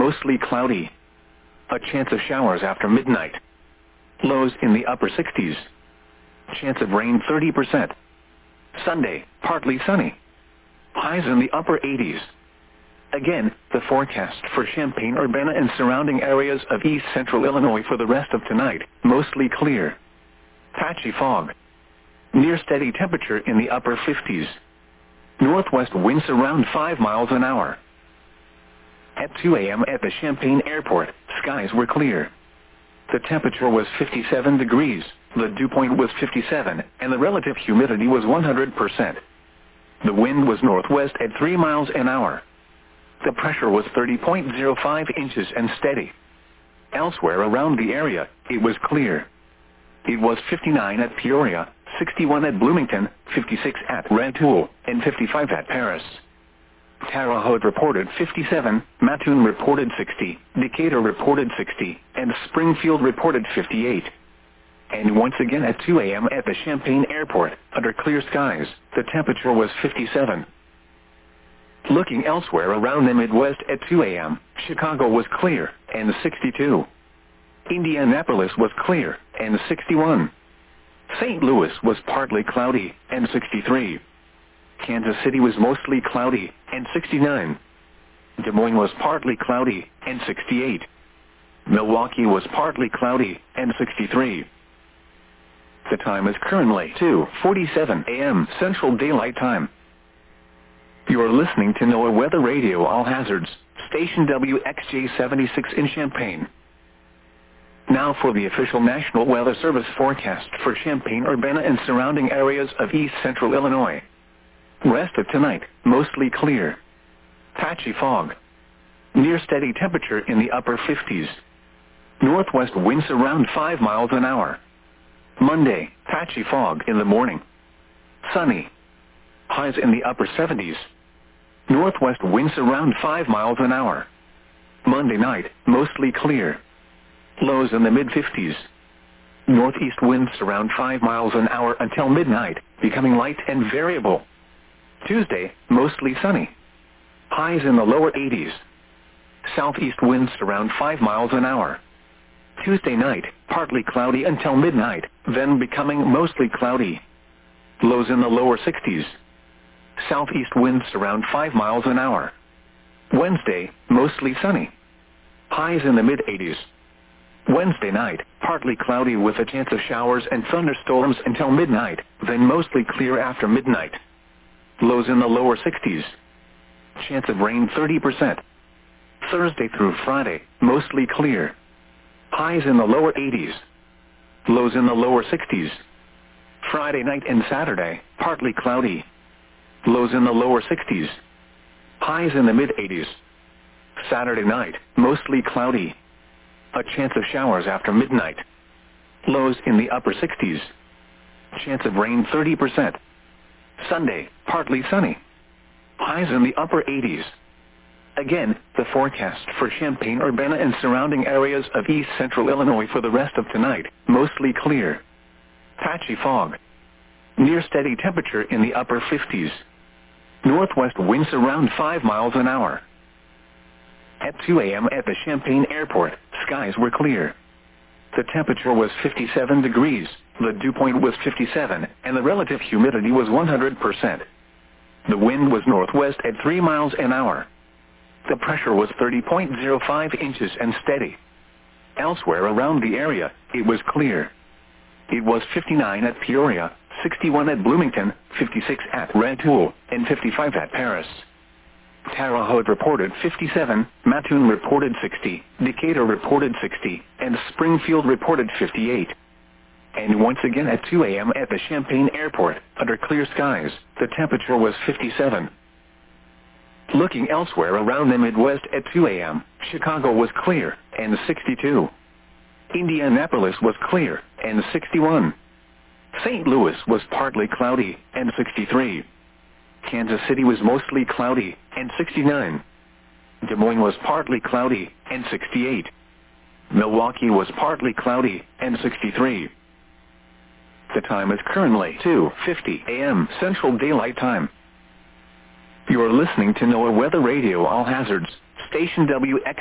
mostly cloudy. A chance of showers after midnight. Lows in the upper 60s. Chance of rain 30%. Sunday, partly sunny. Highs in the upper 80s. Again, the forecast for Champaign-Urbana and surrounding areas of east central Illinois for the rest of tonight, mostly clear. Patchy fog. Near steady temperature in the upper 50s. Northwest winds around 5 miles an hour. At 2 a.m. at the Champaign Airport, skies were clear. The temperature was 57 degrees, the dew point was 57, and the relative humidity was 100%. The wind was northwest at 3 miles an hour. The pressure was 30.05 inches and steady. Elsewhere around the area, it was clear. It was 59 at Peoria, 61 at Bloomington, 56 at Rantoul, and 55 at Paris. Terre Haute reported 57, Mattoon reported 60, Decatur reported 60, and Springfield reported 58. And once again at 2 a.m. at the Champaign Airport, under clear skies, the temperature was 57. Looking elsewhere around the Midwest at 2 a.m., Chicago was clear, and 62. Indianapolis was clear, and 61. St. Louis was partly cloudy, and 63. Kansas City was mostly cloudy, and 69. Des Moines was partly cloudy, and 68. Milwaukee was partly cloudy, and 63. The time is currently 2:47 a.m. Central Daylight Time. You are listening to NOAA Weather Radio All Hazards, station WXJ-76 in Champaign. Now for the official National Weather Service forecast for Champaign-Urbana and surrounding areas of east central Illinois. Rest of tonight, mostly clear. Patchy fog. Near steady temperature in the upper 50s. Northwest winds around 5 miles an hour. Monday, patchy fog in the morning. Sunny. Highs in the upper 70s. Northwest winds around 5 miles an hour. Monday night, mostly clear. Lows in the mid-50s. Northeast winds around 5 miles an hour until midnight, becoming light and variable. Tuesday, mostly sunny. Highs in the lower 80s. Southeast winds around 5 miles an hour. Tuesday night, partly cloudy until midnight, then becoming mostly cloudy. Lows in the lower 60s. Southeast winds around 5 miles an hour. Wednesday, mostly sunny. Highs in the mid-80s. Wednesday night, partly cloudy with a chance of showers and thunderstorms until midnight, then mostly clear after midnight. Lows in the lower 60s. Chance of rain 30%. Thursday through Friday, mostly clear. Highs in the lower 80s. Lows in the lower 60s. Friday night and Saturday, partly cloudy. Lows in the lower 60s. Highs in the mid-80s. Saturday night, mostly cloudy. A chance of showers after midnight. Lows in the upper 60s. Chance of rain 30%. Sunday, partly sunny. Highs in the upper 80s. Again, the forecast for Champaign-Urbana and surrounding areas of east central Illinois for the rest of tonight, mostly clear. Patchy fog. Near steady temperature in the upper 50s. Northwest winds around 5 miles an hour. At 2 a.m. at the Champaign Airport, skies were clear. The temperature was 57 degrees, the dew point was 57, and the relative humidity was 100%. The wind was northwest at 3 miles an hour. The pressure was 30.05 inches and steady. Elsewhere around the area, it was clear. It was 59 at Peoria, 61 at Bloomington, 56 at Rantoul, and 55 at Paris. Terre Haute reported 57, Mattoon reported 60, Decatur reported 60, and Springfield reported 58. And once again at 2 a.m. at the Champaign Airport, under clear skies, the temperature was 57. Looking elsewhere around the Midwest at 2 a.m., Chicago was clear, and 62. Indianapolis was clear, and 61. St. Louis was partly cloudy, and 63. Kansas City was mostly cloudy, and 69. Des Moines was partly cloudy, and 68. Milwaukee was partly cloudy, and 63. The time is currently 2:50 a.m. Central Daylight Time. You are listening to NOAA Weather Radio All Hazards, station WX.